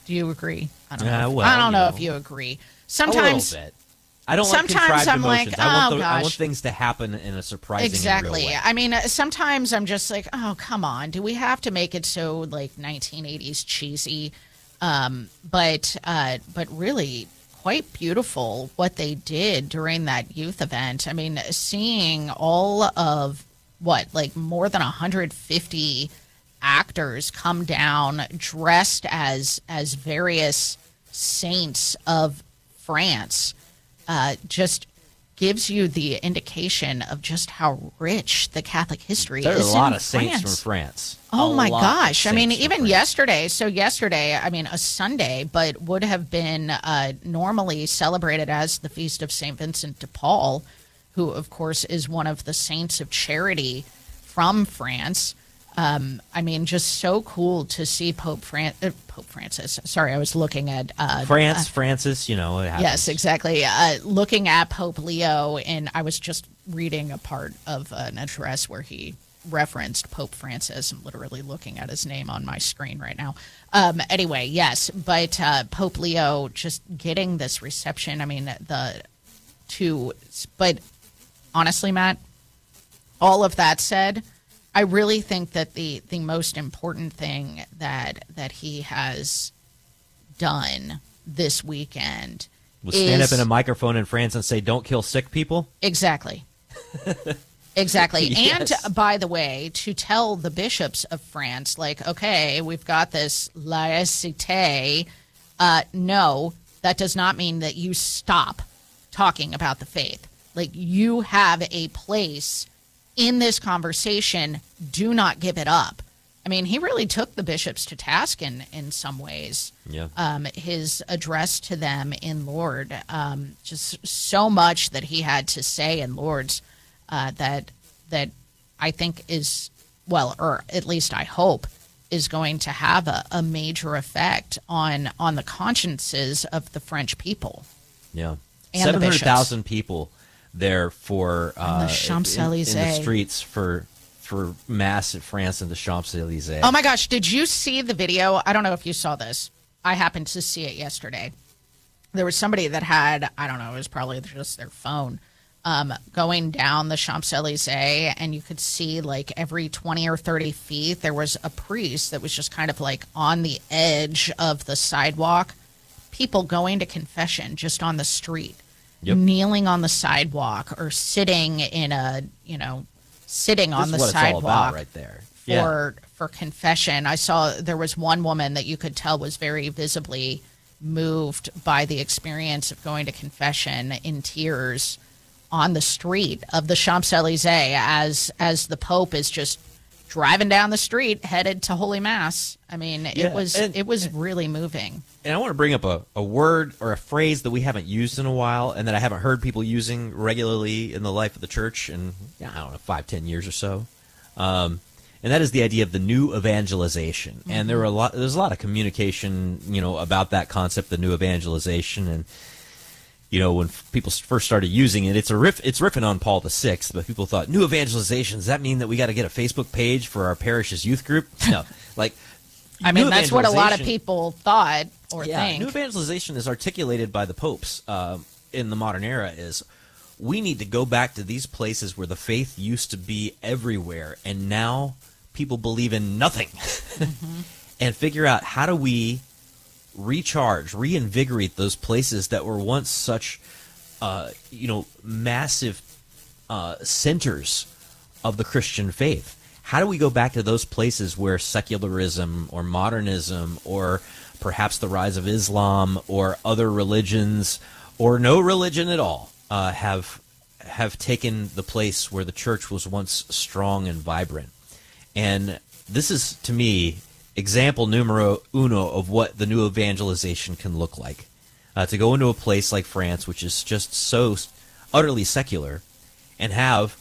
Do you agree? I don't know. Well, I don't know if you agree. Sometimes a little bit. I don't like sometimes contrived I'm emotions. like, I oh, want gosh. things to happen in a surprising and Exactly. real way. I mean, sometimes I'm just like, oh, come on. Do we have to make it so like 1980s cheesy? But really quite beautiful what they did during that youth event. I mean, seeing all of like more than 150 actors come down dressed as various saints of France just gives you the indication of just how rich the Catholic history There are is a lot in of saints France. from France. Oh A my lot of gosh. I mean, saints from even France. yesterday. So yesterday, I mean, a Sunday, but would have been normally celebrated as the Feast of St. Vincent de Paul, who, of course, is one of the saints of charity from France. I mean, just so cool to see Pope Francis. Sorry, I was looking at Francis, it happens. Yes, exactly. Looking at Pope Leo, and I was just reading a part of an address where he referenced Pope Francis. I'm literally looking at his name on my screen right now. Anyway, yes, but Pope Leo just getting this reception. I mean, but honestly, Matt, all of that said, I really think that the most important thing that he has done this weekend We'll stand up in a microphone in France and say, "Don't kill sick people." Exactly. Exactly. Yes. And by the way, to tell the bishops of France, like, okay, we've got this laïcité. No, that does not mean that you stop talking about the faith. Like, you have a place in this conversation. Do not give it up. I mean, he really took the bishops to task in some ways. Yeah. His address to them in Lord, just so much that he had to say in Lord's that I think is, well, or at least I hope, is going to have a major effect on the consciences of the French people. Yeah. And the 700,000 people there for the Champs-Élysées. in the streets for mass in France and the Champs-Élysées. Oh my gosh, did you see the video? I don't know if you saw this. I happened to see it yesterday. There was somebody that had, I don't know, it was probably just their phone, going down the Champs-Élysées, and you could see like every 20 or 30 feet, there was a priest that was just kind of like on the edge of the sidewalk, people going to confession just on the street, kneeling on the sidewalk or sitting in a, sitting on the This is what sidewalk it's all about right there. for confession. I saw there was one woman that you could tell was very visibly moved by the experience of going to confession, in tears on the street of the Champs-Élysées as the Pope is just driving down the street headed to Holy Mass. I mean, it was really moving. And I want to bring up a word or a phrase that we haven't used in a while and that I haven't heard people using regularly in the life of the church in, I don't know, 5-10 years or so. And that is the idea of the new evangelization. Mm-hmm. And there's a lot of communication, about that concept, the new evangelization. And, when people first started using it, it's riffing on Paul VI, but people thought, new evangelization, does that mean that we got to get a Facebook page for our parish's youth group? No, I mean, that's what a lot of people thought or think. New evangelization is articulated by the popes in the modern era is we need to go back to these places where the faith used to be everywhere, and now people believe in nothing. Mm-hmm. And figure out how do we reinvigorate those places that were once such, massive centers of the Christian faith. How do we go back to those places where secularism or modernism or perhaps the rise of Islam or other religions or no religion at all have taken the place where the church was once strong and vibrant? And this is, to me, example numero uno of what the new evangelization can look like. To go into a place like France, which is just so utterly secular, and have,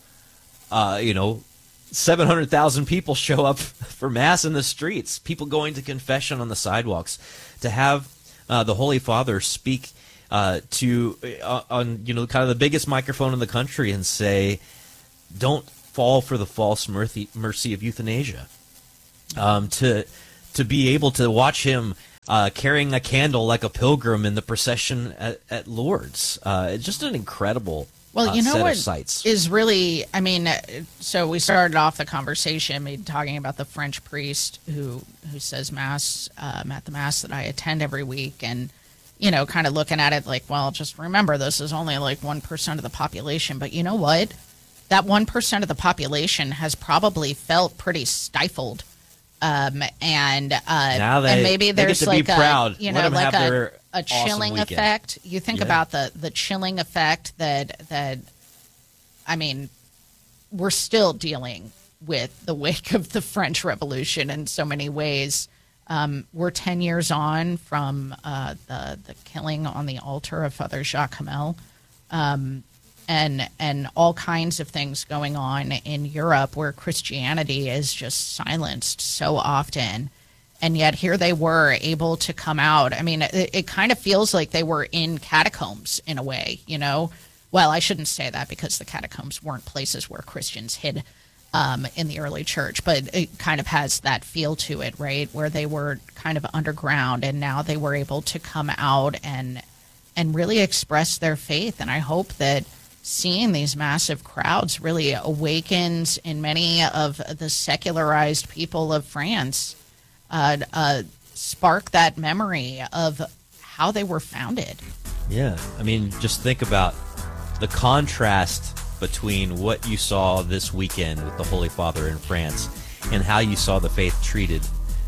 700,000 people show up for Mass in the streets, people going to confession on the sidewalks, to have the Holy Father speak on kind of the biggest microphone in the country and say, don't fall for the false mercy of euthanasia. To be able to watch him carrying a candle like a pilgrim in the procession at Lourdes. It's just an incredible Well, you know set what of sights. is really, I mean, so we started off the conversation talking about the French priest who says Mass at the Mass that I attend every week, and, you know, kind of looking at it like, well, just remember, this is only like 1% of the population. But you know what? That 1% of the population has probably felt pretty stifled. And now and maybe they there's get to like be proud. a, you Let know, them like have their a chilling awesome weekend. effect. You think about the chilling effect that I mean, we're still dealing with the wake of the French Revolution in so many ways. We're 10 years on from the killing on the altar of Father Jacques Hamel, and all kinds of things going on in Europe where Christianity is just silenced so often. And yet here they were able to come out. I mean, it kind of feels like they were in catacombs in a way, you know? Well, I shouldn't say that because the catacombs weren't places where Christians hid in the early church, but it kind of has that feel to it, right? Where they were kind of underground, and now they were able to come out and really express their faith. And I hope that seeing these massive crowds really awakens in many of the secularized people of France, spark that memory of how they were founded. Yeah, I mean, just think about the contrast between what you saw this weekend with the Holy Father in France and how you saw the faith treated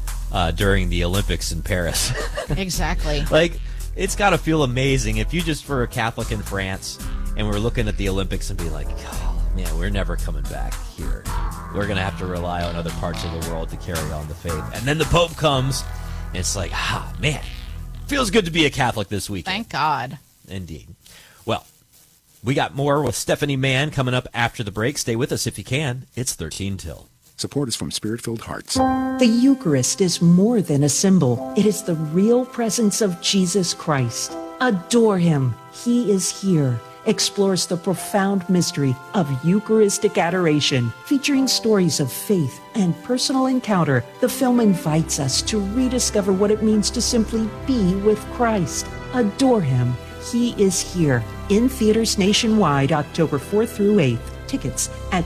during the Olympics in Paris. Exactly. Like, it's got to feel amazing if you just were a Catholic in France and we're looking at the Olympics and be like, oh, man, we're never coming back here. We're going to have to rely on other parts of the world to carry on the faith. And then the Pope comes, and it's like, man, feels good to be a Catholic this weekend. Thank God. Indeed. Well, we got more with Stephanie Mann coming up after the break. Stay with us if you can. It's 13 till. Support is from Spirit-Filled Hearts. The Eucharist is more than a symbol. It is the real presence of Jesus Christ. Adore him. He is here. Explores the profound mystery of Eucharistic adoration, featuring stories of faith and personal encounter. The film invites us to rediscover what it means to simply be with Christ. Adore him. He is here. In theaters nationwide, October 4th through 8th. Tickets at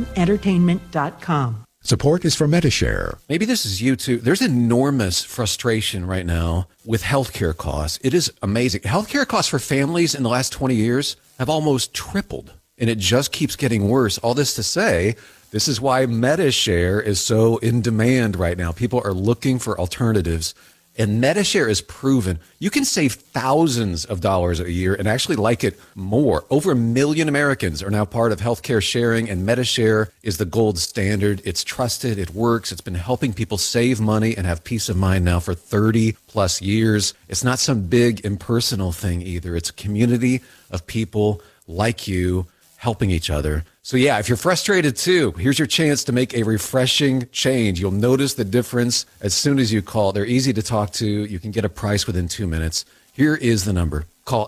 fathomentertainment.com. Support is from Metashare. Maybe this is you too. There's enormous frustration right now with healthcare costs. It is amazing. Healthcare costs for families in the last 20 years have almost tripled, and it just keeps getting worse. All this to say, this is why Metashare is so in demand right now. People are looking for alternatives, and Metashare is proven you can save thousands of dollars a year and actually like it more. Over 1 million Americans are now part of healthcare sharing, and Metashare is the gold standard. It's trusted. It works. It's been helping people save money and have peace of mind now for 30 plus years. It's not some big impersonal thing either. It's a community of people like you helping each other. So yeah, if you're frustrated too, here's your chance to make a refreshing change. You'll notice the difference as soon as you call. They're easy to talk to. You can get a price within 2 minutes. Here is the number. Call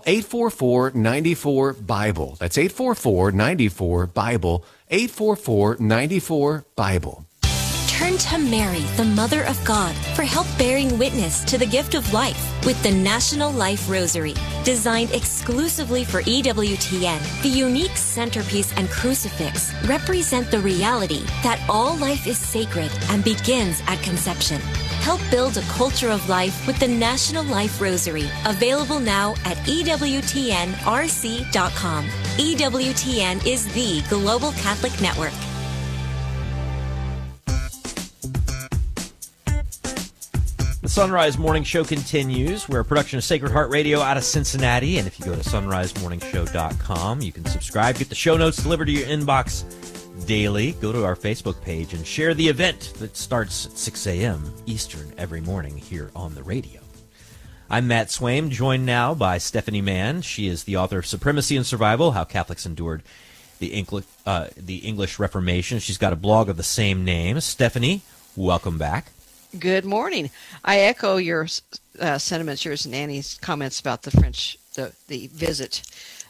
844-94-BIBLE. That's 844-94-BIBLE. 844-94-BIBLE. Turn to Mary, the Mother of God, for help bearing witness to the gift of life with the National Life Rosary. Designed exclusively for EWTN, the unique centerpiece and crucifix represent the reality that all life is sacred and begins at conception. Help build a culture of life with the National Life Rosary, available now at EWTNRC.com. EWTN is the Global Catholic Network. The Sunrise Morning Show continues. We're a production of Sacred Heart Radio out of Cincinnati. And if you go to sunrisemorningshow.com, you can subscribe, get the show notes delivered to your inbox daily. Go to our Facebook page and share the event that starts at 6 a.m. Eastern every morning here on the radio. I'm Matt Swaim, joined now by Stephanie Mann. She is the author of Supremacy and Survival, How Catholics Endured the English Reformation. She's got a blog of the same name. Stephanie, welcome back. Good morning. I echo your sentiments, yours and Annie's comments about the French, the visit.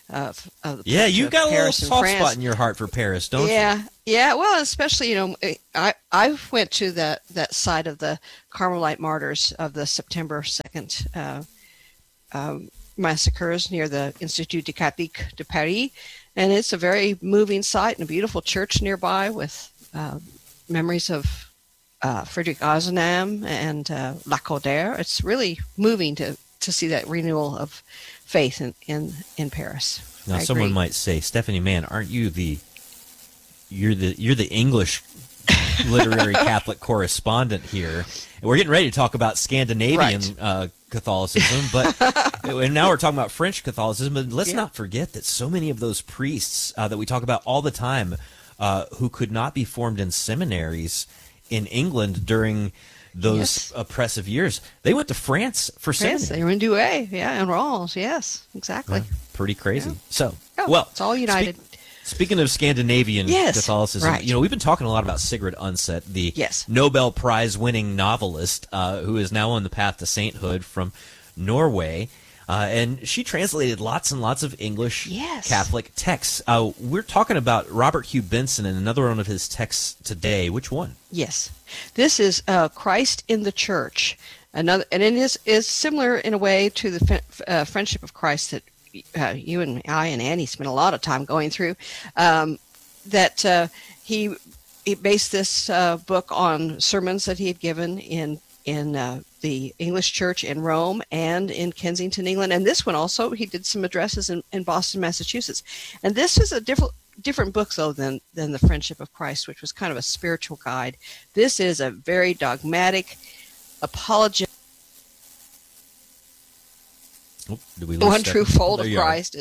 of the Yeah, Church you've of got a little Paris in soft France. spot in your heart for Paris, don't you? Yeah. Well, especially, I went to that site of the Carmelite martyrs of the September 2nd massacres near the Institut de Catholique de Paris, and it's a very moving site and a beautiful church nearby with memories of Frederick Ozanam and Lacordaire. It's really moving to see that renewal of faith in Paris. Now, I someone agree. might say, Stephanie Mann, aren't you you're the English literary Catholic correspondent here? And we're getting ready to talk about Scandinavian Catholicism, and now we're talking about French Catholicism. But let's not forget that so many of those priests that we talk about all the time, who could not be formed in seminaries in England during those oppressive years, they went to France for France, seminary. they were in Douai, and Reims, yes, exactly. Pretty crazy. Yeah. So, Oh, well, it's all united. Speaking of Scandinavian Catholicism, right. we've been talking a lot about Sigrid Undset, the Yes. Nobel Prize-winning novelist who is now on the path to sainthood from Norway. And she translated lots and lots of English Catholic texts. We're talking about Robert Hugh Benson and another one of his texts today. Which one? Yes, this is Christ in the Church. Another, and it is similar in a way to the Friendship of Christ that you and I and Annie spent a lot of time going through. He based this book on sermons that he had given in the English Church in Rome and in Kensington, England. And this one also, he did some addresses in Boston, Massachusetts. And this is a different book, though, than the Friendship of Christ, which was kind of a spiritual guide. This is a very dogmatic, apologetic, Did we lose one Stephanie? true fold There of you are. Christ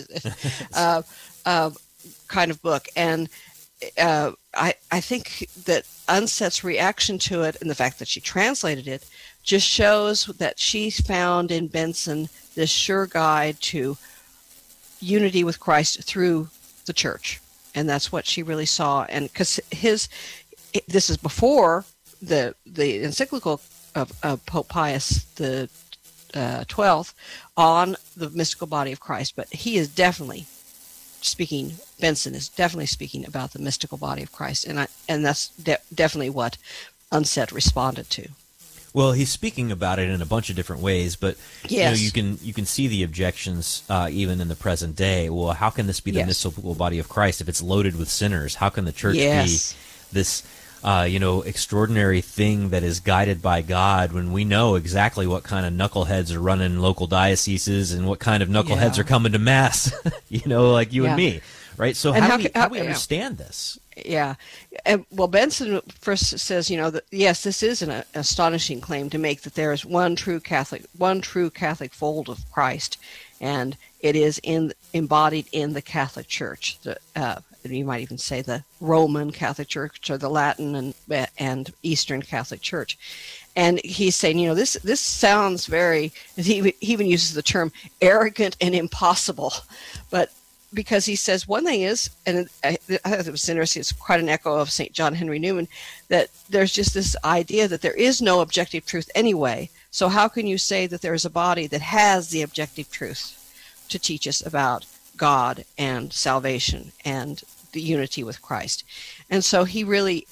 kind of book. And I think that Undset's reaction to it and the fact that she translated it just shows that she found in Benson this sure guide to unity with Christ through the church. And that's what she really saw. And because this is before the encyclical of Pope Pius the 12th on the mystical body of Christ, but he is definitely speaking. Benson is definitely speaking about the mystical body of Christ, and that's definitely what Undset responded to. Well, he's speaking about it in a bunch of different ways, but Yes. you can see the objections even in the present day. Well, how can this be the Yes. mystical body of Christ if it's loaded with sinners? How can the church Yes. be this extraordinary thing that is guided by God when we know exactly what kind of knuckleheads are running local dioceses and what kind of knuckleheads Yeah. are coming to mass? Like you and Yeah. me, right? So And how how do we, ca- how do we how- yeah. understand this? Yeah. And, well, Benson first says, that, yes, this is an astonishing claim to make, that there is one true Catholic fold of Christ, and it is embodied in the Catholic Church. You might even say the Roman Catholic Church or the Latin and Eastern Catholic Church. And he's saying, this sounds very, he even uses the term arrogant and impossible, but because he says one thing is, and I thought it was interesting, it's quite an echo of St. John Henry Newman, that there's just this idea that there is no objective truth anyway. So how can you say that there is a body that has the objective truth to teach us about God and salvation and the unity with Christ? And so he really,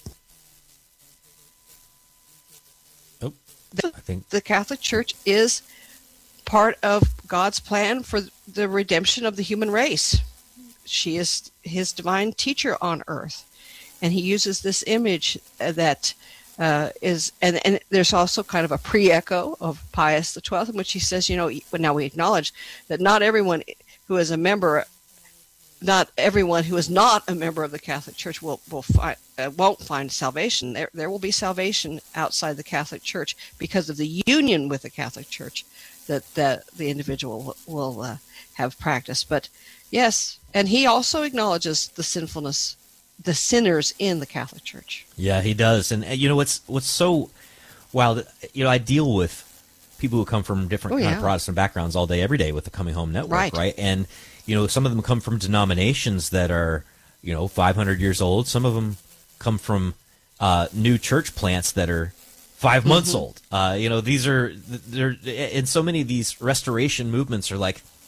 I think the Catholic Church is part of God's plan for the redemption of the human race. She is his divine teacher on earth. And he uses this image that is, and there's also kind of a pre-echo of Pius the 12th, in which he says, now we acknowledge that not everyone who is a member, not everyone who is not a member of the Catholic Church won't find salvation. There will be salvation outside the Catholic Church because of the union with the Catholic Church that the individual will have practiced. But yes, and he also acknowledges the sinfulness, the sinners in the Catholic Church. Yeah, he does. And what's so wild, I deal with people who come from different kind of Protestant backgrounds all day, every day with the Coming Home Network, right? And, some of them come from denominations that are, 500 years old. Some of them come from new church plants that are 5 months old. These are, and so many of these restoration movements are like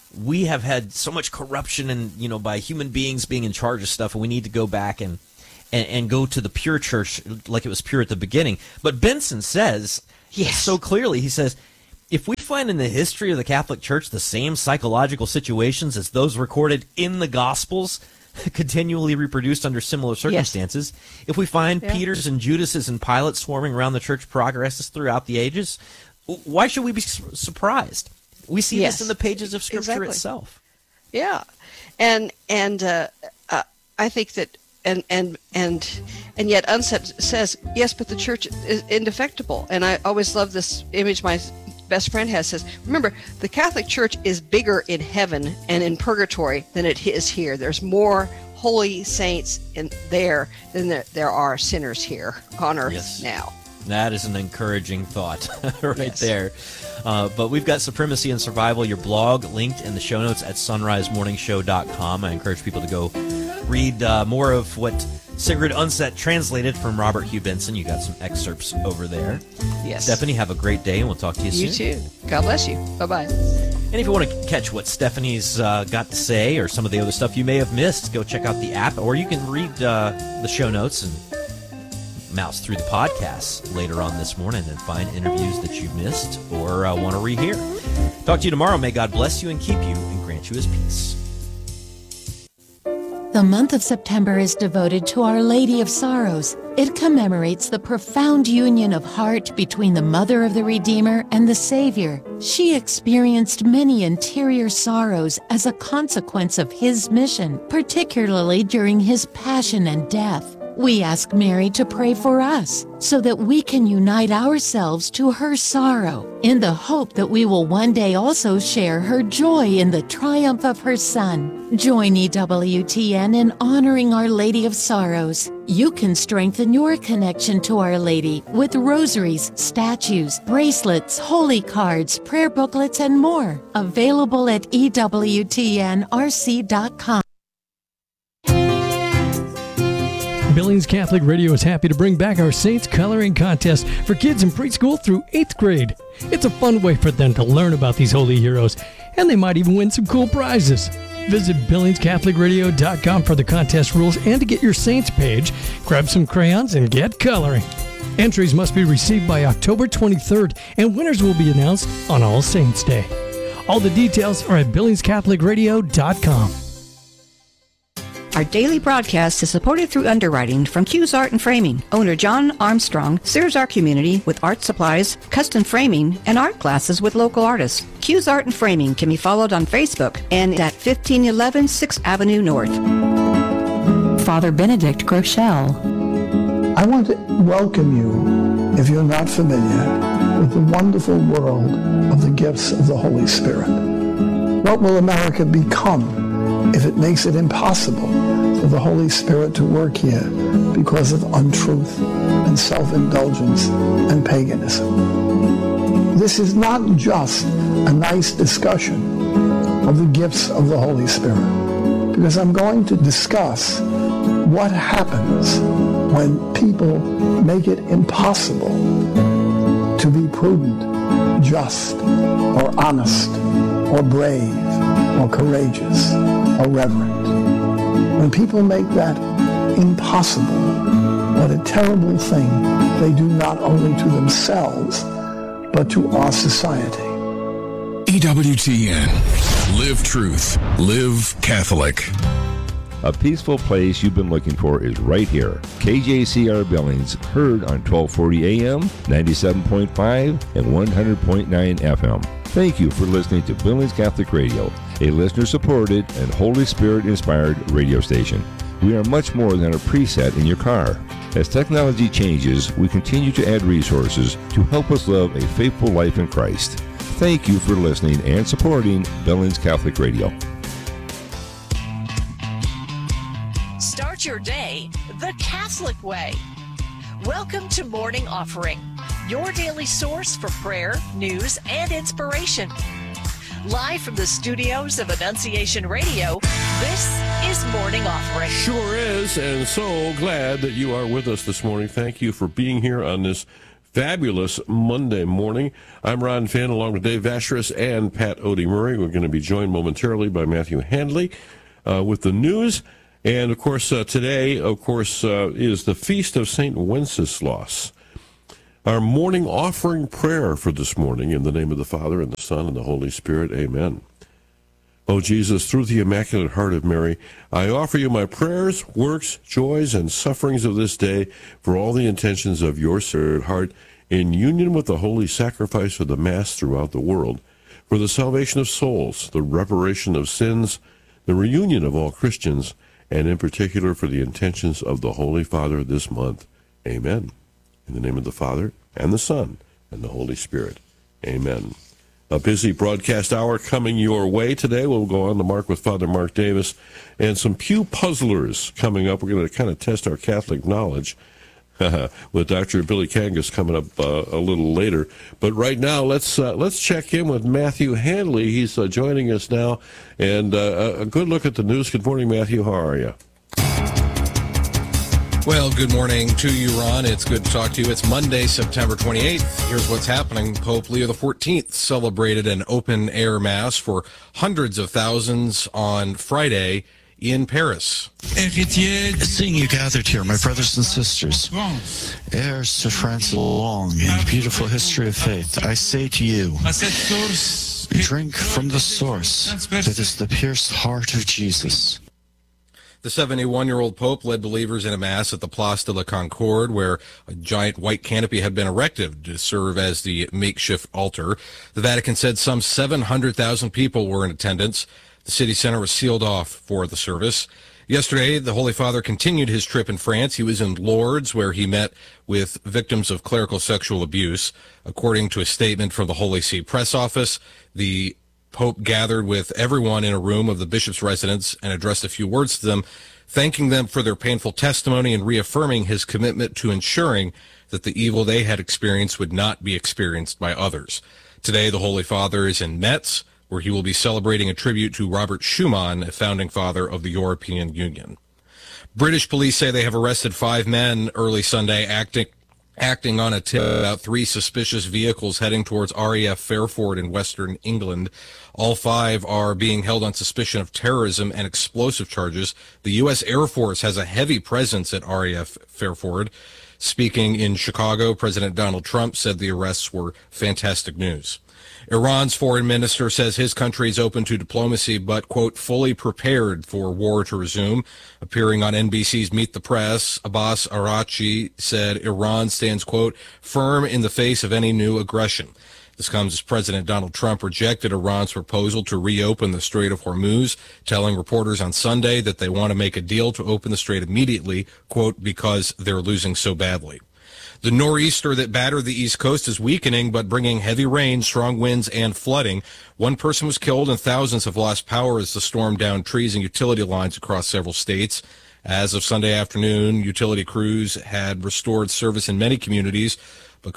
we have had so much corruption and, by human beings being in charge of stuff, and we need to go back and go to the pure church like it was pure at the beginning. But Benson says so clearly, he says, if we find in the history of the Catholic Church the same psychological situations as those recorded in the Gospels, continually reproduced under similar circumstances, if we find Peters and Judases and Pilates swarming around the church progresses throughout the ages, why should we be surprised? We see this in the pages of Scripture itself. Yeah, and I think that and yet Unset says yes, but the church is indefectible. And I always love this image my best friend has. Says, remember, the Catholic Church is bigger in heaven and in purgatory than it is here. There's more holy saints in there than there are sinners here on earth now. That is an encouraging thought there. But we've got Supremacy and Survival, your blog, linked in the show notes at sunrisemorningshow.com. I encourage people to go read more of what Sigrid Undset translated from Robert Hugh Benson. You got some excerpts over there. Yes. Stephanie, have a great day, and we'll talk to you soon. You too. God bless you. Bye-bye. And if you want to catch what Stephanie's got to say or some of the other stuff you may have missed, go check out the app, or you can read the show notes and mouse through the podcasts later on this morning and find interviews that you missed or want to rehear. Talk to you tomorrow. May God bless you and keep you and grant you his peace. The month of September is devoted to Our Lady of Sorrows. It commemorates the profound union of heart between the Mother of the Redeemer and the Savior. She experienced many interior sorrows as a consequence of his mission, particularly during his passion and death. We ask Mary to pray for us so that we can unite ourselves to her sorrow in the hope that we will one day also share her joy in the triumph of her Son. Join EWTN in honoring Our Lady of Sorrows. You can strengthen your connection to Our Lady with rosaries, statues, bracelets, holy cards, prayer booklets, and more. Available at EWTNRC.com. Billings Catholic Radio is happy to bring back our Saints Coloring Contest for kids in preschool through 8th grade. It's a fun way for them to learn about these holy heroes, and they might even win some cool prizes. Visit BillingsCatholicRadio.com for the contest rules and to get your Saints page. Grab some crayons and get coloring. Entries must be received by October 23rd, and winners will be announced on All Saints Day. All the details are at BillingsCatholicRadio.com. Our daily broadcast is supported through underwriting from Q's Art and Framing. Owner John Armstrong serves our community with art supplies, custom framing, and art classes with local artists. Q's Art and Framing can be followed on Facebook and at 1511 6th Avenue North. Father Benedict Groeschel. I want to welcome you, if you're not familiar, with the wonderful world of the gifts of the Holy Spirit. What will America become if it makes it impossible for the Holy Spirit to work here because of untruth and self-indulgence and paganism? This is not just a nice discussion of the gifts of the Holy Spirit, because I'm going to discuss what happens when people make it impossible to be prudent, just, or honest, or brave, or courageous, or reverent. When people make that impossible, what a terrible thing they do not only to themselves, but to our society. EWTN. Live truth. Live Catholic. A peaceful place you've been looking for is right here. KJCR Billings, heard on 1240 AM, 97.5, and 100.9 FM. Thank you for listening to Billings Catholic Radio, a listener-supported and Holy Spirit-inspired radio station. We are much more than a preset in your car. As technology changes, we continue to add resources to help us live a faithful life in Christ. Thank you for listening and supporting Billings Catholic Radio. Start your day the Catholic way. Welcome to Morning Offering, your daily source for prayer, news, and inspiration. Live from the studios of Annunciation Radio, this is Morning Offering. Sure is, and so glad that you are with us this morning. Thank you for being here on this fabulous Monday morning. I'm Ron Finn, along with Dave Vacheris and Pat Odie-Murray. We're going to be joined momentarily by Matthew Handley with the news. And, of course, today, is the Feast of St. Wenceslaus. Our morning offering prayer for this morning, in the name of the Father, and the Son, and the Holy Spirit. Amen. O Jesus, through the Immaculate Heart of Mary, I offer you my prayers, works, joys, and sufferings of this day for all the intentions of your Sacred Heart, in union with the holy sacrifice of the Mass throughout the world, for the salvation of souls, the reparation of sins, the reunion of all Christians, and in particular for the intentions of the Holy Father this month. Amen. In the name of the Father, and the Son, and the Holy Spirit. Amen. A busy broadcast hour coming your way today. We'll go on to Mark with Father Mark Davis and some Pew Puzzlers coming up. We're going to kind of test our Catholic knowledge with Dr. Billy Kangas coming up a little later. But right now, let's check in with Matthew Handley. He's joining us now. And a good look at the news. Good morning, Matthew. How are you? Well, good morning to you, Ron. It's good to talk to you. It's Monday, September 28th. Here's what's happening. Pope Leo XIV celebrated an open-air mass for hundreds of thousands on Friday in Paris. Seeing you gathered here, my brothers and sisters, heirs to France's long and beautiful history of faith, I say to you, drink from the source that is the pierced heart of Jesus. The 71-year-old Pope led believers in a mass at the Place de la Concorde, where a giant white canopy had been erected to serve as the makeshift altar. The Vatican said some 700,000 people were in attendance. The city center was sealed off for the service. Yesterday, the Holy Father continued his trip in France. He was in Lourdes, where he met with victims of clerical sexual abuse. According to a statement from the Holy See press office, the Pope gathered with everyone in a room of the bishop's residence and addressed a few words to them, thanking them for their painful testimony and reaffirming his commitment to ensuring that the evil they had experienced would not be experienced by others. Today, the Holy Father is in Metz, where he will be celebrating a tribute to Robert Schuman, a founding father of the European Union. British police say they have arrested 5 men early Sunday acting on a tip about 3 suspicious vehicles heading towards RAF Fairford in western England. All 5 are being held on suspicion of terrorism and explosive charges. The U.S. Air Force has a heavy presence at RAF Fairford. Speaking in Chicago, President Donald Trump said the arrests were fantastic news. Iran's foreign minister says his country is open to diplomacy, but, quote, fully prepared for war to resume. Appearing on NBC's Meet the Press, Abbas Araghchi said Iran stands, quote, firm in the face of any new aggression. This comes as President Donald Trump rejected Iran's proposal to reopen the Strait of Hormuz, telling reporters on Sunday that they want to make a deal to open the strait immediately, quote, because they're losing so badly. The nor'easter that battered the East Coast is weakening, but bringing heavy rain, strong winds, and flooding. 1 person was killed and thousands have lost power as the storm downed trees and utility lines across several states. As of Sunday afternoon, utility crews had restored service in many communities, but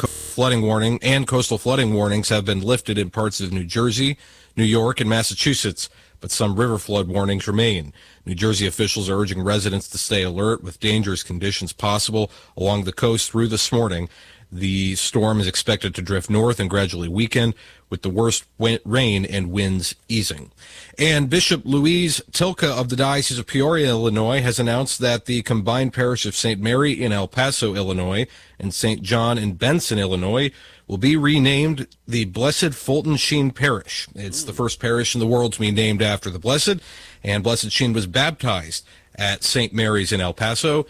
coastal flooding warnings have been lifted in parts of New Jersey, New York, and Massachusetts, but some river flood warnings remain. New Jersey officials are urging residents to stay alert with dangerous conditions possible along the coast through this morning. The storm is expected to drift north and gradually weaken, with the worst rain and winds easing. And Bishop Louise Tilka of the Diocese of Peoria, Illinois, has announced that the combined parish of St. Mary in El Paso, Illinois, and St. John in Benson, Illinois, will be renamed the Blessed Fulton Sheen Parish. It's the first parish in the world to be named after the Blessed, and Blessed Sheen was baptized at St. Mary's in El Paso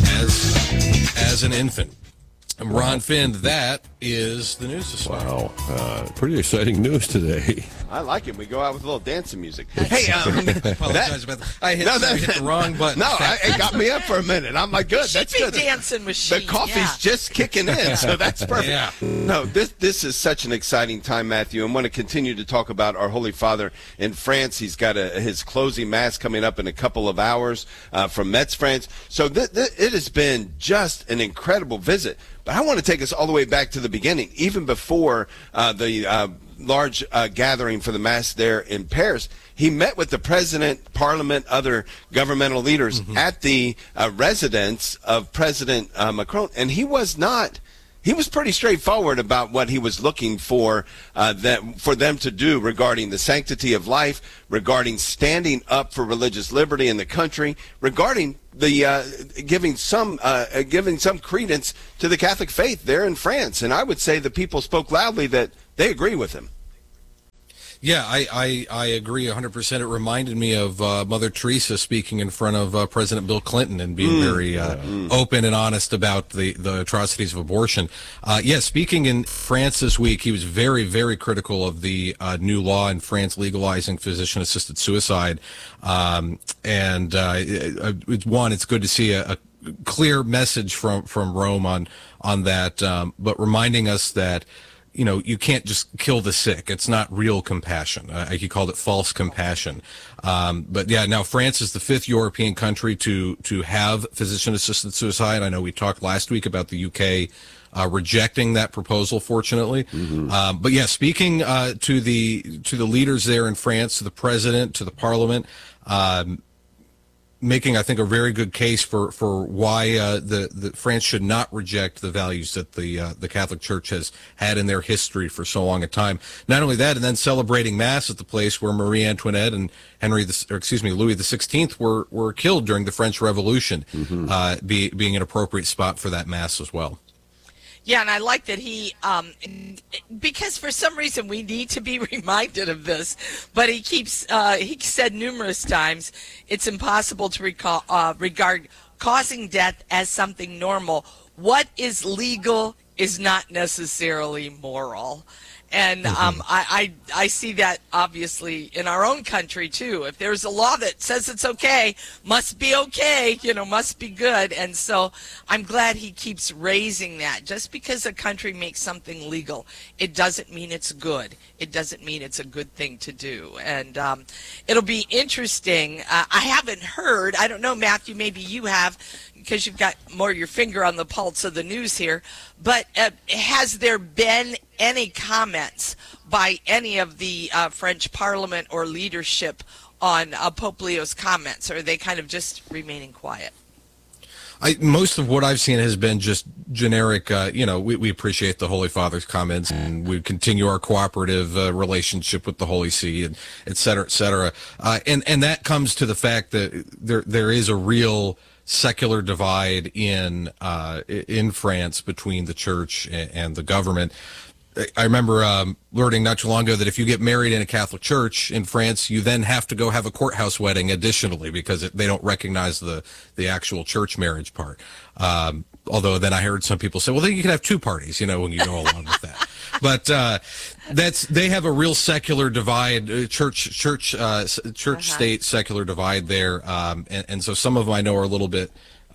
as an infant. I'm Ron Finn. That is the news this morning. Wow. Pretty exciting news today. I like it. We go out with a little dancing music. Hey, apologize about that. I hit the wrong button. No, it got me up for a minute. I'm like, good. That's good. Dancing machine. The coffee's just kicking in, so that's perfect. Yeah. No, this is such an exciting time, Matthew. I want to continue to talk about our Holy Father in France. He's got his closing mass coming up in a couple of hours from Metz, France. So it has been just an incredible visit. But I want to take us all the way back to the beginning, even before the large gathering for the Mass there in Paris. He met with the president, parliament, other governmental leaders at the residence of President Macron, and he was not he was pretty straightforward about what he was looking for for them to do regarding the sanctity of life, regarding standing up for religious liberty in the country, regarding the giving some credence to the Catholic faith there in France. And I would say the people spoke loudly that they agree with him. Yeah, I agree 100%. It reminded me of Mother Teresa speaking in front of President Bill Clinton and being very open and honest about the atrocities of abortion. Speaking in France this week, he was very, very critical of the new law in France legalizing physician-assisted suicide. It's good to see a clear message from Rome on that, but reminding us that you can't just kill the sick. It's not real compassion. He called it false compassion. Now France is the 5th European country to have physician-assisted suicide. I know we talked last week about the UK rejecting that proposal, fortunately. Speaking to the leaders there in France, to the president, to the parliament, making, I think, a very good case for why the France should not reject the values that the Catholic Church has had in their history for so long a time. Not only that, and then celebrating Mass at the place where Marie Antoinette and Louis XVI were killed during the French Revolution, being an appropriate spot for that Mass as well. Yeah, and I like that he, because for some reason we need to be reminded of this, but he said numerous times, it's impossible to regard causing death as something normal. What is legal is not necessarily moral. And I see that obviously in our own country too. If there's a law that says it's okay, must be okay, must be good. And so I'm glad he keeps raising that. Just because a country makes something legal, it doesn't mean it's good. It doesn't mean it's a good thing to do. And it'll be interesting. I haven't heard, I don't know, Matthew, maybe you have, because you've got more of your finger on the pulse of the news here, but has there been any comments by any of the French Parliament or leadership on Pope Leo's comments, or are they kind of just remaining quiet? Most of what I've seen has been just generic, we appreciate the Holy Father's comments, and we continue our cooperative relationship with the Holy See, and et cetera, et cetera. And that comes to the fact that there is a real secular divide in France between the church and the government. I remember learning not too long ago that if you get married in a Catholic church in France, you then have to go have a courthouse wedding additionally, because they don't recognize the actual church marriage part. Although then I heard some people say, well, then you can have two parties, when you go along with that. But they have a real secular divide, church-state secular divide there, and so some of them I know are a little bit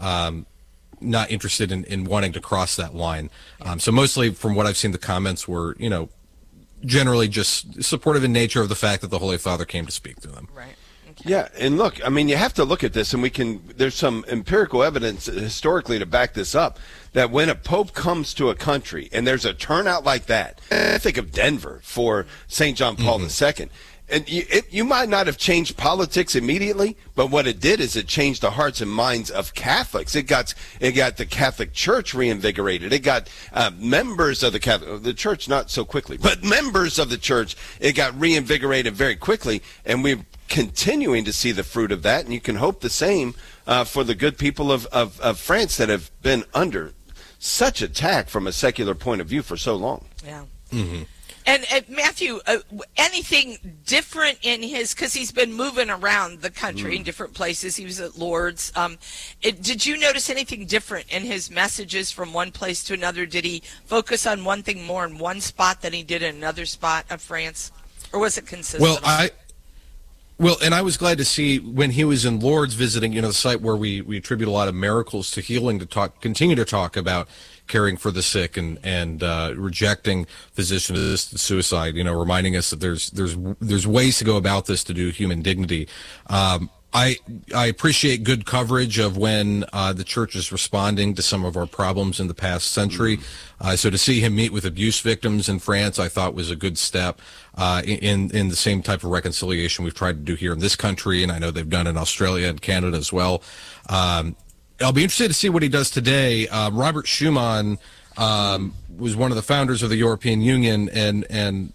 not interested in wanting to cross that line. So mostly from what I've seen, the comments were, generally just supportive in nature of the fact that the Holy Father came to speak to them. Right. Okay. Yeah, and look, you have to look at this, and there's some empirical evidence historically to back this up, that when a pope comes to a country and there's a turnout like that, I think of Denver for St. John Paul II, and you might not have changed politics immediately, but what it did is it changed the hearts and minds of Catholics. It got the Catholic Church reinvigorated. It got members of the Church, not so quickly, but members of the Church, it got reinvigorated very quickly, and we're continuing to see the fruit of that, and you can hope the same for the good people of France that have been under such attack from a secular point of view for so long. Yeah. Mm-hmm. And Matthew, anything different in because he's been moving around the country in different places. He was at Lourdes. Did you notice anything different in his messages from one place to another? Did he focus on one thing more in one spot than he did in another spot of France? Or was it consistent? Well, and I was glad to see when he was in Lourdes visiting, the site where we attribute a lot of miracles to healing, continue to talk about caring for the sick and rejecting physician-assisted suicide, reminding us that there's ways to go about this to do human dignity. I appreciate good coverage of when the church is responding to some of our problems in the past century. So to see him meet with abuse victims in France, I thought was a good step in the same type of reconciliation we've tried to do here in this country, and I know they've done in Australia and Canada as well. I'll be interested to see what he does today. Robert Schumann was one of the founders of the European Union, and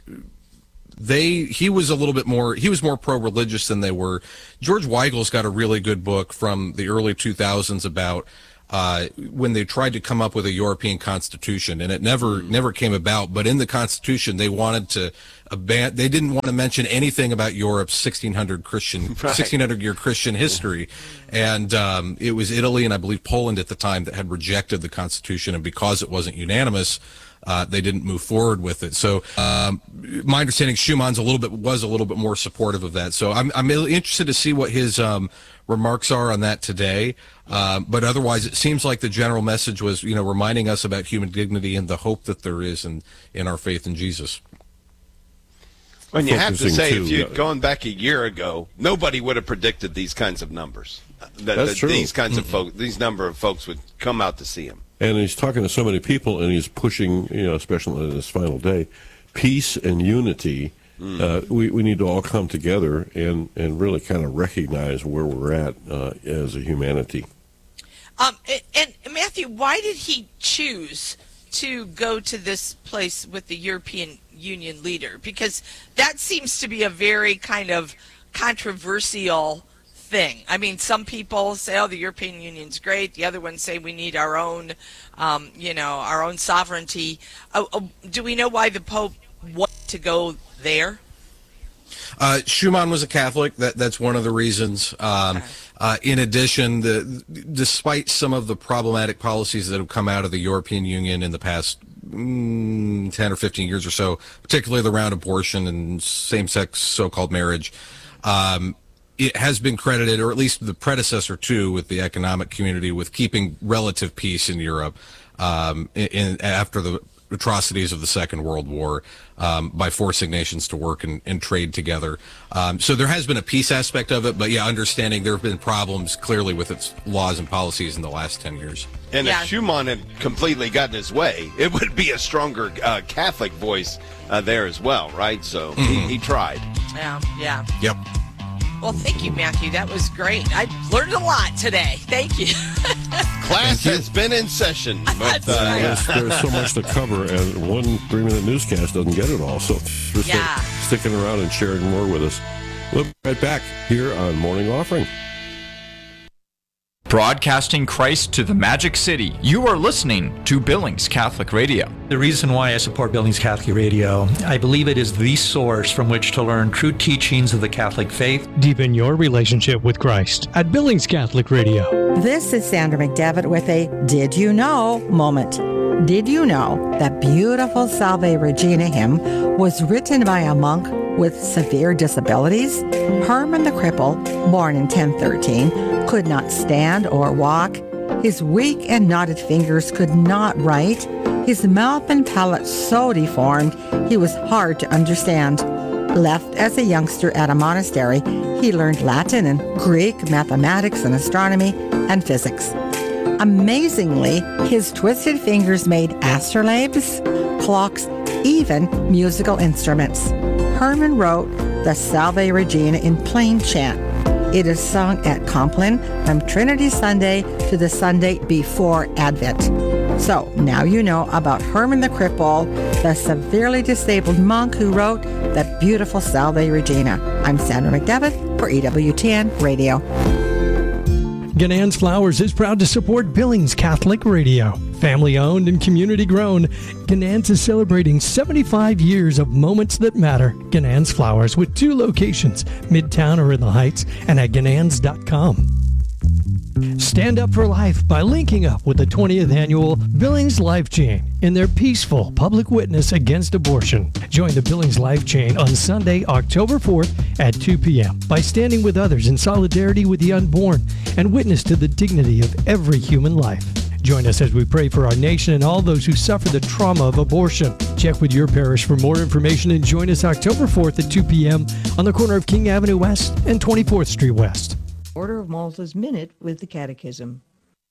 he was more pro-religious than they were. George Weigel's got a really good book from the early 2000s about when they tried to come up with a European constitution, and it never came about. But in the constitution, they wanted to they didn't want to mention anything about Europe's 1600-year Christian history, and it was Italy and I believe Poland at the time that had rejected the constitution, and because it wasn't unanimous, they didn't move forward with it. So my understanding, Schumann's was a little bit more supportive of that. So I'm really interested to see what his remarks are on that today. But otherwise, it seems like the general message was, reminding us about human dignity and the hope that there is in our faith in Jesus. And you have to say, if you'd gone back a year ago, nobody would have predicted these kinds of numbers. That's true. These kinds of folks, these number of folks would come out to see him. And he's talking to so many people, and he's pushing, especially in this final day, peace and unity. We need to all come together and really kind of recognize where we're at as a humanity. And Matthew, why did he choose to go to this place with the European Union leader? Because that seems to be a very kind of controversial thing. I mean, some people say, "Oh, the European Union's great." The other ones say we need our own, our own sovereignty. Do we know why the Pope wanted to go there? Schumann was a Catholic. That's one of the reasons. In addition, despite some of the problematic policies that have come out of the European Union in the past 10 or 15 years or so, particularly around abortion and same-sex so-called marriage, it has been credited, or at least the predecessor to, with the economic community, with keeping relative peace in Europe after the atrocities of the Second World War, by forcing nations to work and trade together. So there has been a peace aspect of it, but understanding there have been problems clearly with its laws and policies in the last 10 years. And if Schumann had completely gotten his way, it would be a stronger Catholic voice there as well, right? So he tried. Yeah. Yep. Well, thank you, Matthew. That was great. I learned a lot today. Thank you. Class has been in session. But, there's so much to cover, and one 3-minute newscast doesn't get it all. So for sticking around and sharing more with us. We'll be right back here on Morning Offering. Broadcasting Christ to the Magic City. You are listening to Billings Catholic Radio. The reason why I support Billings Catholic Radio, I believe it is the source from which to learn true teachings of the Catholic faith. Deepen your relationship with Christ at Billings Catholic Radio. This is Sandra McDevitt with a Did You Know moment. Did you know that beautiful Salve Regina hymn was written by a monk with severe disabilities? Herman the Cripple, born in 1013, could not stand or walk. His weak and knotted fingers could not write. His mouth and palate so deformed, he was hard to understand. Left as a youngster at a monastery, he learned Latin and Greek, mathematics and astronomy, and physics. Amazingly, his twisted fingers made astrolabes, clocks, even musical instruments. Herman wrote the Salve Regina in plain chant. It is sung at Compline from Trinity Sunday to the Sunday before Advent. So now you know about Herman the Cripple, the severely disabled monk who wrote the beautiful Salve Regina. I'm Sandra McDevitt for EWTN Radio. Ganann's Flowers is proud to support Billings Catholic Radio. Family owned and community grown, Ganann's is celebrating 75 years of moments that matter. Ganann's Flowers with 2 locations, Midtown or in the Heights, and at ganans.com. Stand up for life by linking up with the 20th annual Billings Life Chain in their peaceful public witness against abortion. Join the Billings Life Chain on Sunday, October 4th at 2 p.m. by standing with others in solidarity with the unborn and witness to the dignity of every human life. Join us as we pray for our nation and all those who suffer the trauma of abortion. Check with your parish for more information and join us October 4th at 2 p.m. on the corner of King Avenue West and 24th Street West. Order of Malta's Minute with the Catechism.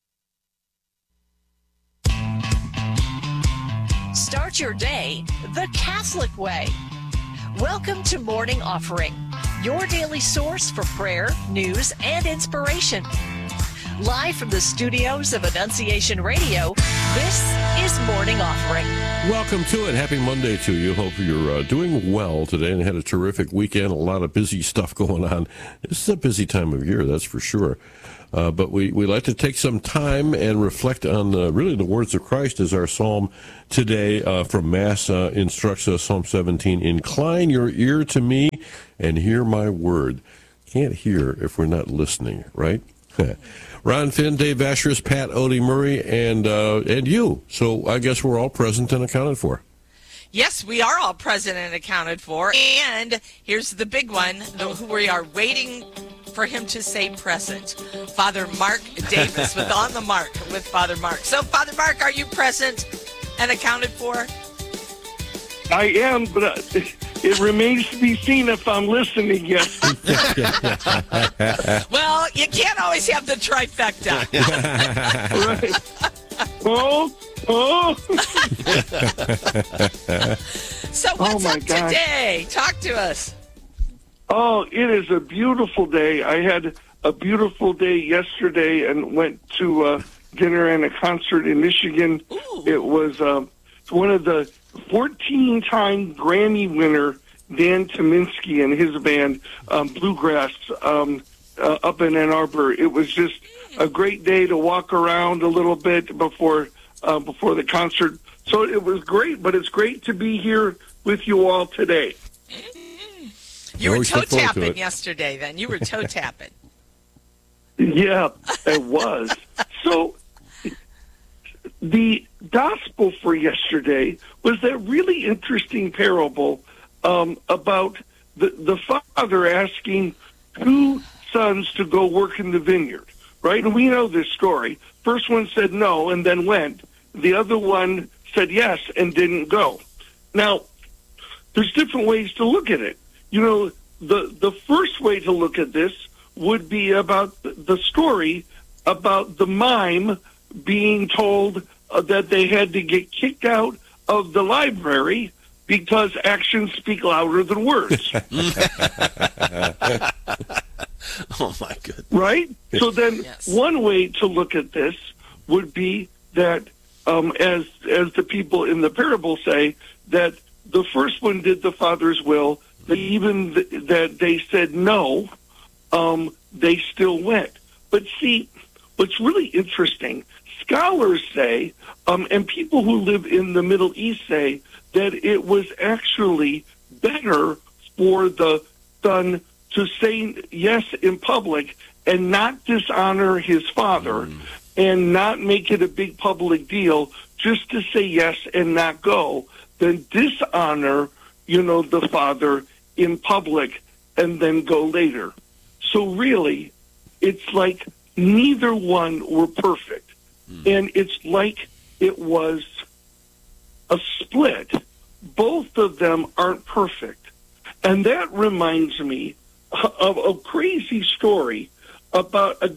Start your day the Catholic way. Welcome to Morning Offering, your daily source for prayer, news, and inspiration. Live from the studios of Annunciation Radio, this is is Morning Offering. Welcome to it. Happy Monday to you. Hope you're doing well today and had a terrific weekend. A lot of busy stuff going on. This is a busy time of year, that's for sure. But we like to take some time and reflect on really the words of Christ as our psalm today from Mass instructs us, Psalm 17, incline your ear to me and hear my word. Can't hear if we're not listening, right? Ron Finn, Dave Vacherus, Pat Odie Murray, and you. So I guess we're all present and accounted for. Yes, we are all present and accounted for. And here's the big one, who we are waiting for him to say present. Father Mark Davis with On the Mark with Father Mark. So, Father Mark, are you present and accounted for? I am, but it remains to be seen if I'm listening yet. Well, you can't always have the trifecta. Right. Oh. So what's up today? Talk to us. Oh, it is a beautiful day. I had a beautiful day yesterday and went to dinner and a concert in Michigan. Ooh. It was one of the 14-time Grammy winner Dan Tyminski and his band, Bluegrass, up in Ann Arbor. It was just a great day to walk around a little bit before the concert. So it was great, but it's great to be here with you all today. You were toe-tapping yesterday, then. You were toe-tapping. Yeah, it was. So the gospel for yesterday was that really interesting parable about the father asking two sons to go work in the vineyard, right? And we know this story. First one said no and then went. The other one said yes and didn't go. Now, there's different ways to look at it. You know, the first way to look at this would be about the story about the mime being told that they had to get kicked out of the library because actions speak louder than words. Oh, my goodness. Right? So then one way to look at this would be that, as the people in the parable say, that the first one did the Father's will, that even that they said no, they still went. But see, what's really interesting, scholars say, and people who live in the Middle East say, that it was actually better for the son to say yes in public and not dishonor his father and not make it a big public deal, just to say yes and not go, than dishonor, the father in public and then go later. So really, it's like neither one were perfect. And it's like it was a split. Both of them aren't perfect. And that reminds me of a crazy story about a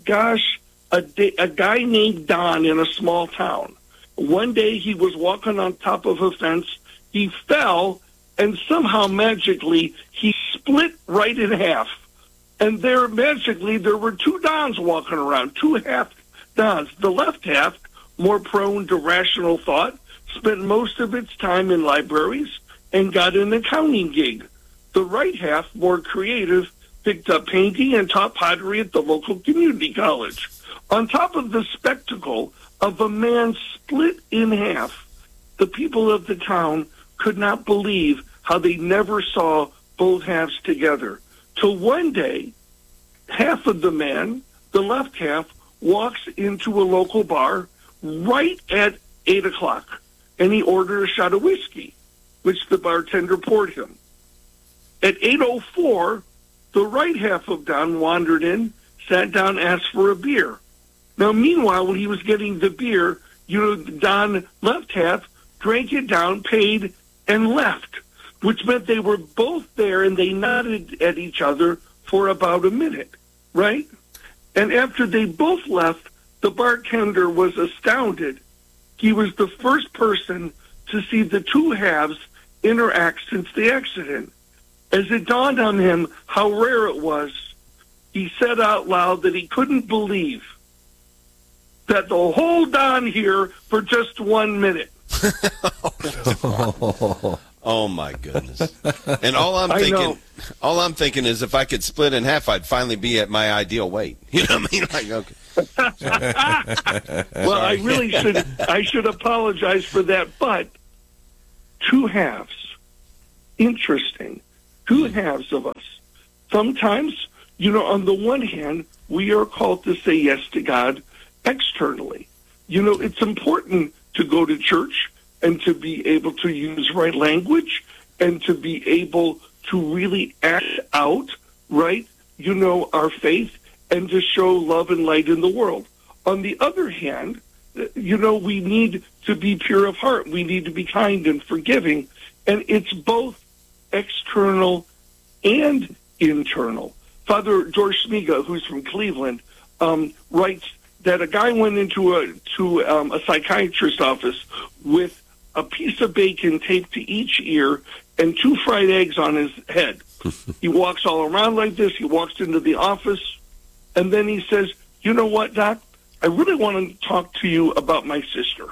guy named Don in a small town. One day he was walking on top of a fence. He fell, and somehow magically he split right in half. And there were two Dons walking around, two half Dons. The left half, more prone to rational thought, spent most of its time in libraries and got an accounting gig. The right half, more creative, picked up painting and taught pottery at the local community college. On top of the spectacle of a man split in half, the people of the town could not believe how they never saw both halves together. Till one day, half of the man, the left half, walks into a local bar right at 8 o'clock, and he ordered a shot of whiskey, which the bartender poured him. At 8:04, the right half of Don wandered in, sat down, asked for a beer. Now, meanwhile, when he was getting the beer, Don left half drank it down, paid, and left, which meant they were both there and they nodded at each other for about a minute, right? And after they both left, the bartender was astounded. He was the first person to see the two halves interact since the accident. As it dawned on him how rare it was, he said out loud that he couldn't believe that the whole Don here for just 1 minute. Oh my goodness! And all I'm thinking is if I could split in half, I'd finally be at my ideal weight. You know what I mean? Like, okay. Well, I should apologize for that, but two halves. Interesting. Two halves of us. Sometimes, on the one hand, we are called to say yes to God externally. It's important to go to church and to be able to use right language and to be able to really act out, right, our faith and to show love and light in the world. On the other hand, we need to be pure of heart. We need to be kind and forgiving. And it's both external and internal. Father George Smiga, who's from Cleveland, writes that a guy went into a psychiatrist's office with a piece of bacon taped to each ear and 2 fried eggs on his head. He walks all around like this. He walks into the office, and then he says, "You know what, Doc? I really want to talk to you about my sister."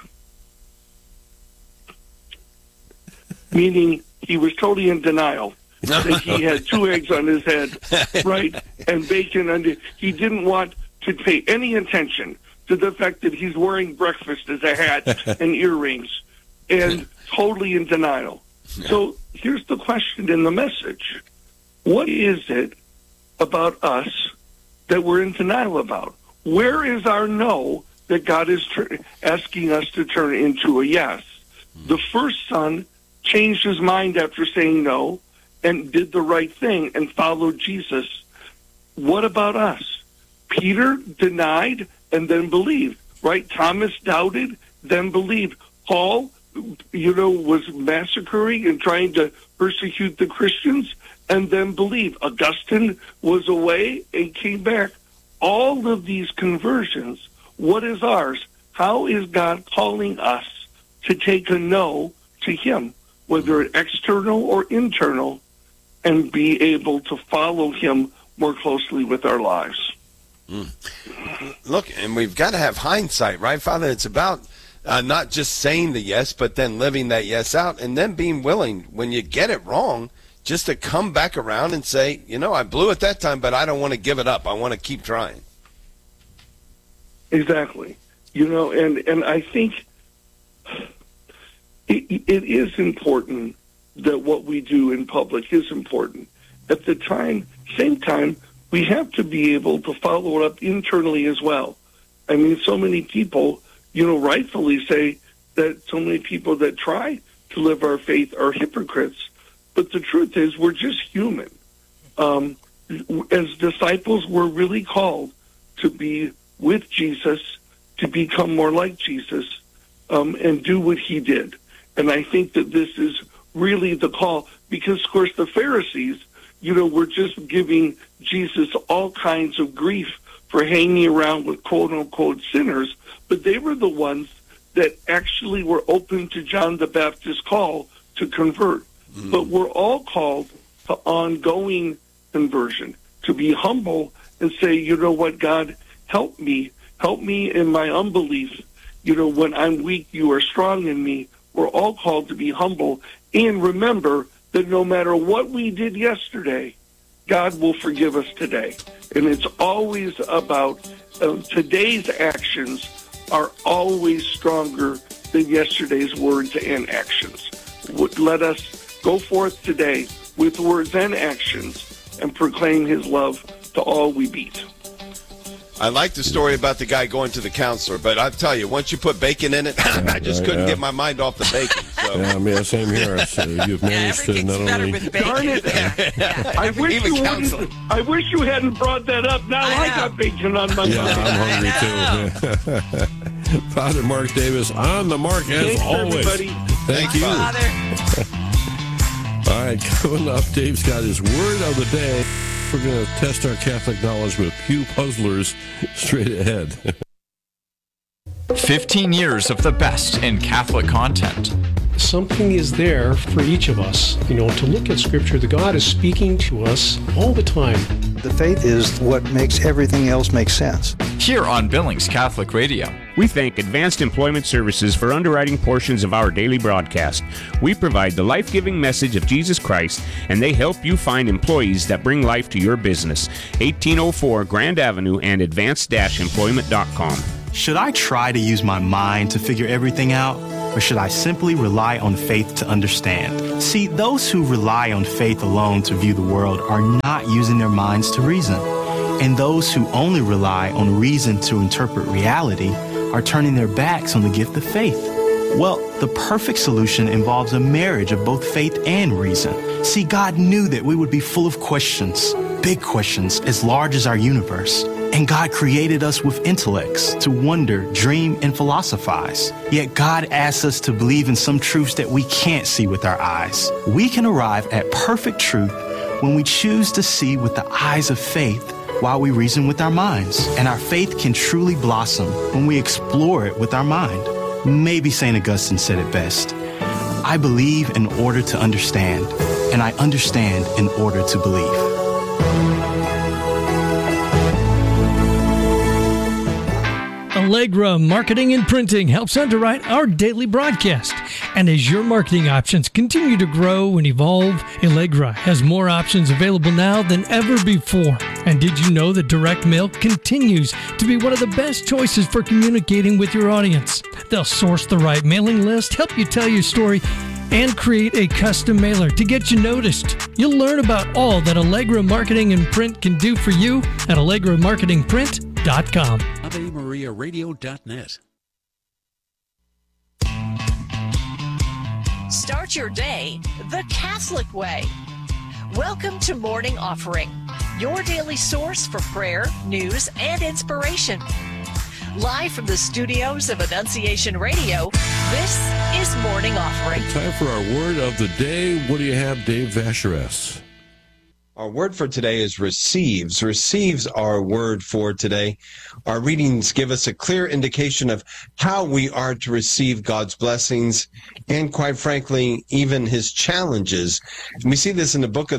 Meaning he was totally in denial that he had 2 eggs on his head, right, and bacon under. He didn't want to pay any attention to the fact that he's wearing breakfast as a hat and earrings, and totally in denial. So here's the question in the message. What is it about us that we're in denial about? Where is our no that God is asking us to turn into a yes? The first son changed his mind after saying no and did the right thing and followed Jesus. What about us? Peter denied and then believed, right? Thomas doubted, then believed. Paul, was massacring and trying to persecute the Christians and then believed. Augustine was away and came back. All of these conversions, what is ours? How is God calling us to take a no to him, whether it's external or internal, and be able to follow him more closely with our lives? Look, and we've got to have hindsight, right, Father? It's about not just saying the yes, but then living that yes out, and then being willing, when you get it wrong, just to come back around and say, I blew it that time, but I don't want to give it up. I want to keep trying. Exactly. And I think it is important that what we do in public is important. At the same time, we have to be able to follow it up internally as well. I mean, so many people, rightfully say that so many people that try to live our faith are hypocrites. But the truth is, we're just human. As disciples, we're really called to be with Jesus, to become more like Jesus, and do what he did. And I think that this is really the call, because, of course, the Pharisees, were just giving Jesus all kinds of grief for hanging around with quote-unquote sinners, but they were the ones that actually were open to John the Baptist's call to convert. But we're all called to ongoing conversion, to be humble and say, you know what, God, help me in my unbelief. When I'm weak, you are strong in me. We're all called to be humble and remember that no matter what we did yesterday, God will forgive us today. And it's always about today's actions are always stronger than yesterday's words and actions. Let us go forth today with words and actions and proclaim his love to all we meet. I like the story about the guy going to the counselor, but I tell you, once you put bacon in it, I just couldn't get my mind off the bacon. So. Yeah, same here. So you've managed to not only... Darn it. I wish you hadn't brought that up. Now I got bacon on my mind. I'm hungry too. Father Mark Davis on the mark as Thanks, always. Everybody. Thank you. Father. All right, coming up, Dave's got his word of the day. We're going to test our Catholic knowledge with Pew Puzzlers straight ahead. 15 years of the best in Catholic content. Something is there for each of us, to look at Scripture. The God is speaking to us all the time. The faith is what makes everything else make sense. Here on Billings Catholic Radio. We thank Advanced Employment Services for underwriting portions of our daily broadcast. We provide the life-giving message of Jesus Christ, and they help you find employees that bring life to your business. 1804 Grand Avenue and advanced-employment.com. Should I try to use my mind to figure everything out, or should I simply rely on faith to understand? See, those who rely on faith alone to view the world are not using their minds to reason. And those who only rely on reason to interpret reality are turning their backs on the gift of faith. Well, the perfect solution involves a marriage of both faith and reason. See, God knew that we would be full of questions, big questions as large as our universe. And God created us with intellects to wonder, dream, and philosophize. Yet God asks us to believe in some truths that we can't see with our eyes. We can arrive at perfect truth when we choose to see with the eyes of faith while we reason with our minds. And our faith can truly blossom when we explore it with our mind. Maybe St. Augustine said it best. I believe in order to understand, and I understand in order to believe. Allegra Marketing and Printing helps underwrite our daily broadcast. And as your marketing options continue to grow and evolve, Allegra has more options available now than ever before. And did you know that direct mail continues to be one of the best choices for communicating with your audience? They'll source the right mailing list, help you tell your story, and create a custom mailer to get you noticed. You'll learn about all that Allegra Marketing and Print can do for you at AllegraMarketingPrint.com. AveMariaRadio.net. Start your day the Catholic way. Welcome to Morning Offering, your daily source for prayer, news, and inspiration. Live from the studios of Annunciation Radio, this is Morning Offering. Time for our word of the day. What do you have, Dave Vacheres? Our word for today is receives. Receives our word for today. Our readings give us a clear indication of how we are to receive God's blessings and, quite frankly, even his challenges. And we see this in the book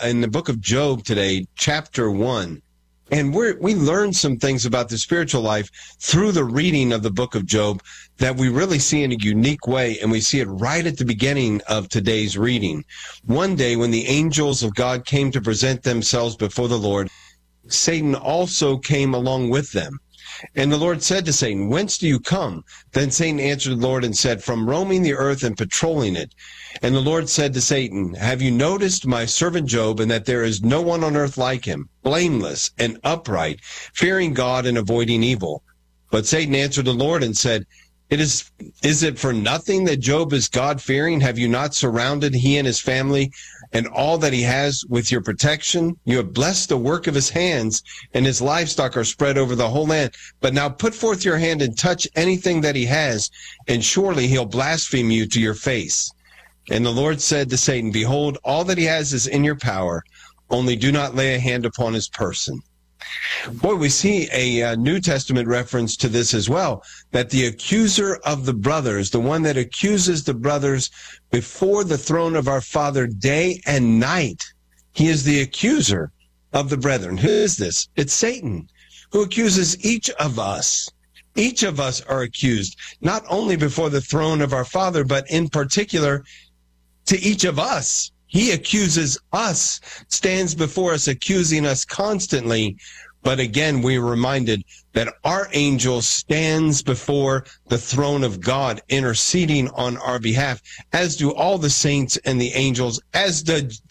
of Job today, chapter 1. And we learn some things about the spiritual life through the reading of the book of Job that we really see in a unique way, and we see it right at the beginning of today's reading. One day when the angels of God came to present themselves before the Lord, Satan also came along with them. And the Lord said to Satan, "Whence do you come?" Then Satan answered the Lord and said, "From roaming the earth and patrolling it." And the Lord said to Satan, "Have you noticed my servant Job, and that there is no one on earth like him, blameless and upright, fearing God and avoiding evil?" But Satan answered the Lord and said, Is it for nothing that Job is God-fearing? Have you not surrounded he and his family and all that he has with your protection? You have blessed the work of his hands, and his livestock are spread over the whole land. But now put forth your hand and touch anything that he has, and surely he'll blaspheme you to your face. And the Lord said to Satan, "Behold, all that he has is in your power, only do not lay a hand upon his person." Boy, we see a New Testament reference to this as well, that the accuser of the brothers, the one that accuses the brothers before the throne of our Father day and night, he is the accuser of the brethren. Who is this? It's Satan, who accuses each of us. Each of us are accused, not only before the throne of our Father, but in particular to each of us. He accuses us, stands before us, accusing us constantly. But again, we're reminded that our angel stands before the throne of God, interceding on our behalf, as do all the saints and the angels, as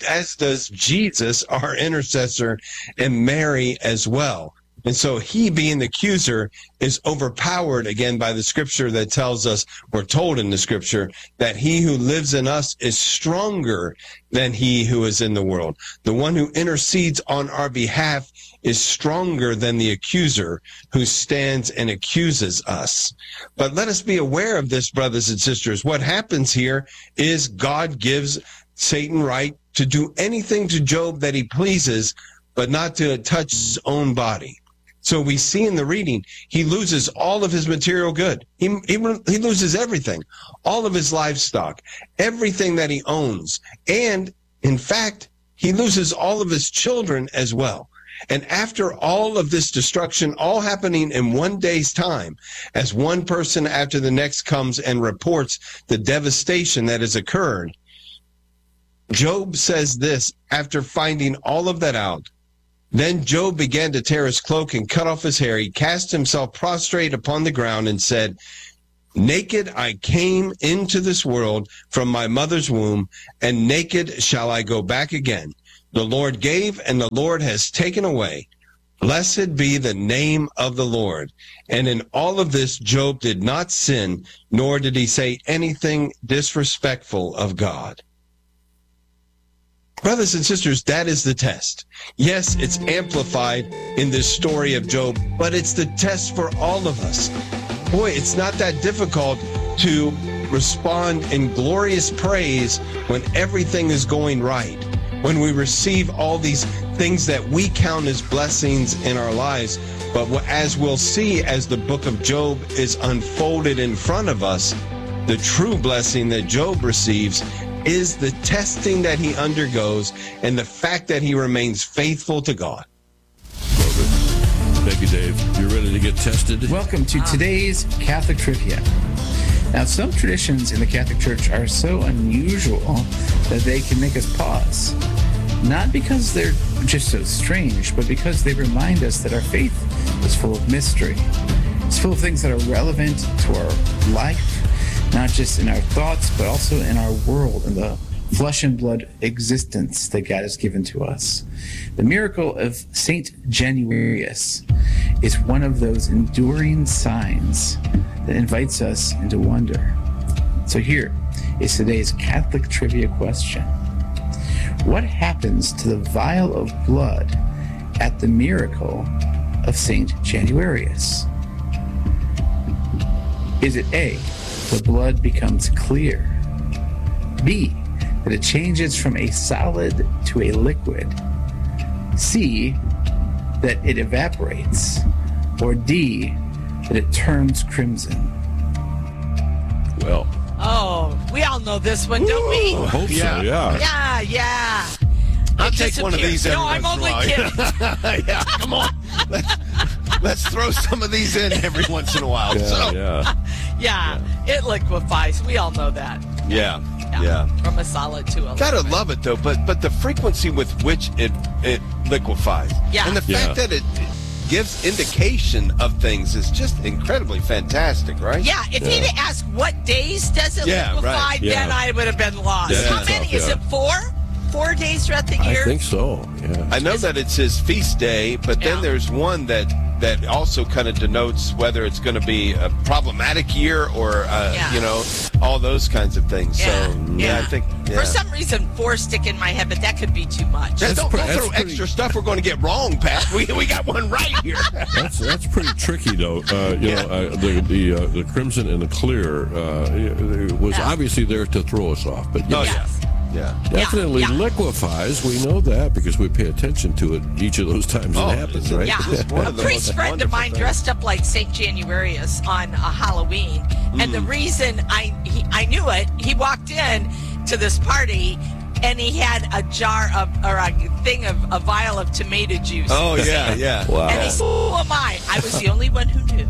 does Jesus, our intercessor, and Mary as well. And so he, being the accuser, is overpowered again by the scripture that tells us, we're told in the scripture, that he who lives in us is stronger than he who is in the world. The one who intercedes on our behalf is stronger than the accuser who stands and accuses us. But let us be aware of this, brothers and sisters. What happens here is God gives Satan right to do anything to Job that he pleases, but not to touch his own body. So we see in the reading, he loses all of his material good. He loses everything, all of his livestock, everything that he owns. And in fact, he loses all of his children as well. And after all of this destruction, all happening in one day's time, as one person after the next comes and reports the devastation that has occurred, Job says this after finding all of that out. Then Job began to tear his cloak and cut off his hair. He cast himself prostrate upon the ground and said, naked I came into this world from my mother's womb, and naked shall I go back again. The Lord gave, and the Lord has taken away. Blessed be the name of the Lord. And in all of this, Job did not sin, nor did he say anything disrespectful of God. Brothers and sisters, that is the test. Yes, it's amplified in this story of Job, but it's the test for all of us. Boy, it's not that difficult to respond in glorious praise when everything is going right, when we receive all these things that we count as blessings in our lives. But as we'll see as the book of Job is unfolded in front of us, the true blessing that Job receives is the testing that he undergoes and the fact that he remains faithful to God. Thank you, Dave. You ready to get tested? Welcome to today's Catholic Trivia. Now, some traditions in the Catholic Church are so unusual that they can make us pause. Not because they're just so strange, but because they remind us that our faith is full of mystery. It's full of things that are relevant to our life, not just in our thoughts, but also in our world and the flesh and blood existence that God has given to us. The miracle of Saint Januarius is one of those enduring signs that invites us into wonder. So here is today's Catholic trivia question. What happens to the vial of blood at the miracle of Saint Januarius? Is it A, the blood becomes clear? B, that it changes from a solid to a liquid? C, that it evaporates? Or D, that it turns crimson? Well. Oh, we all know this one, don't we? I hope so, yeah. Yeah. I'll take one of these every No, I'm once in a only while. kidding. Yeah, come on. Let's throw some of these in every once in a while. Yeah, it liquefies. We all know that. Yeah. From a solid to a liquid. Gotta love it though, but the frequency with which it liquefies, Yeah. and the fact that it gives indication of things is just incredibly fantastic, right? Yeah, if he'd asked what days does it liquefy, right. then I would have been lost. Yeah, How many? Is it 4? 4 days throughout the year? I think so, yeah. I know that it's his feast day, but then there's one that also kind of denotes whether it's going to be a problematic year or, all those kinds of things. So, I think... For some reason, 4 stick in my head, but that could be too much. Don't throw extra stuff we're going to get wrong, Pat. We got one right here. That's pretty tricky, though. The crimson and the clear was obviously there to throw us off. But definitely liquefies. We know that because we pay attention to it each of those times it happens, right? Yeah. A priest friend of mine dressed up like St. Januarius on Halloween. And the reason I knew it, he walked in to this party and he had a vial of tomato juice. Oh, yeah. Wow. And he said, who am I? I was the only one who knew.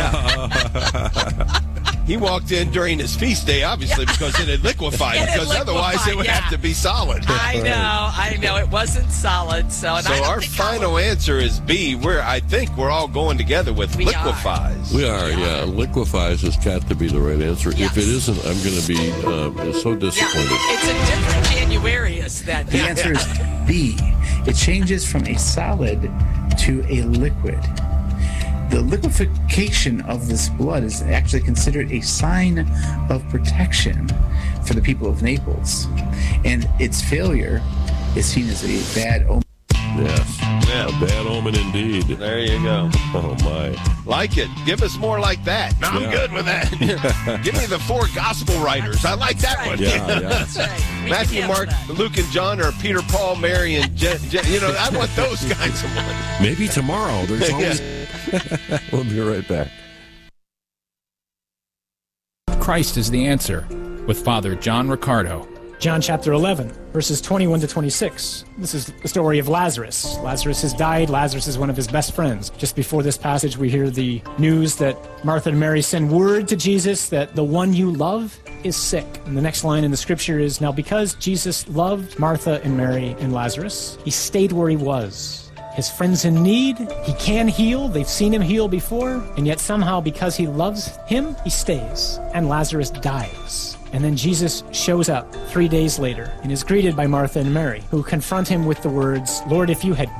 He walked in during his feast day, obviously, because it had liquefied, because otherwise it would have to be solid. I know. It wasn't solid. So our final answer is B, where I think we're all going together with liquefies. We are. Liquefies has got to be the right answer. Yes. If it isn't, I'm going to be so disappointed. It's a different Januarius then. The answer is B. It changes from a solid to a liquid. The liquefaction of this blood is actually considered a sign of protection for the people of Naples, and its failure is seen as a bad omen. Yes, a bad omen indeed. There you go. Oh, my. Like it. Give us more like that. No, I'm good with that. Give me the 4 gospel writers. I like that one. That's right. Matthew, Mark, Luke, and John, or Peter, Paul, Mary, and I want those kinds of ones. Maybe tomorrow. There's always... We'll be right back. Christ is the answer with Father John Riccardo. John chapter 11, verses 21 to 26. This is the story of Lazarus. Lazarus has died. Lazarus is one of his best friends. Just before this passage, we hear the news that Martha and Mary send word to Jesus that the one you love is sick. And the next line in the scripture is, now because Jesus loved Martha and Mary and Lazarus, he stayed where he was. His friend's in need. He can heal. They've seen him heal before. And yet somehow, because he loves him, he stays. And Lazarus dies. And then Jesus shows up 3 days later and is greeted by Martha and Mary, who confront him with the words, Lord, if you had